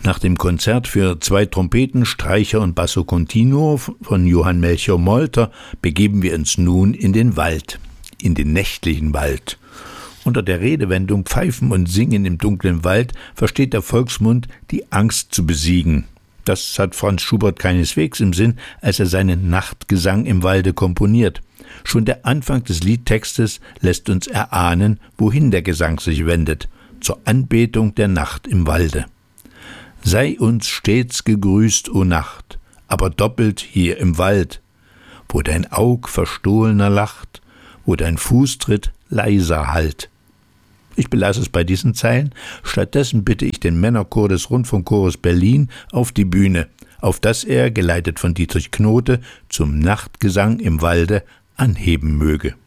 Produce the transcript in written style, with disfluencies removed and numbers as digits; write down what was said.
Nach dem Konzert für 2 Trompeten, Streicher und Basso Continuo von Johann Melchior Molter begeben wir uns nun in den Wald, in den nächtlichen Wald. Unter der Redewendung Pfeifen und Singen im dunklen Wald versteht der Volksmund, die Angst zu besiegen. Das hat Franz Schubert keineswegs im Sinn, als er seinen Nachtgesang im Walde komponiert. Schon der Anfang des Liedtextes lässt uns erahnen, wohin der Gesang sich wendet: zur Anbetung der Nacht im Walde. Sei uns stets gegrüßt, o Nacht, aber doppelt hier im Wald, wo dein Aug verstohlener lacht, wo dein Fußtritt leiser hallt. Ich belasse es bei diesen Zeilen. Stattdessen bitte ich den Männerchor des Rundfunkchores Berlin auf die Bühne, auf dass er, geleitet von Dietrich Knote, zum Nachtgesang im Walde anheben möge.